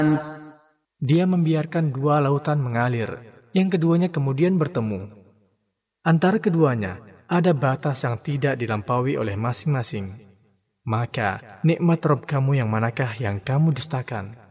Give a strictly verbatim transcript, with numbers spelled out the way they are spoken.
Dia membiarkan dua lautan mengalir, yang keduanya kemudian bertemu. Antara keduanya ada batas yang tidak dilampaui oleh masing-masing. Maka nikmat Rabb kamu yang manakah yang kamu dustakan?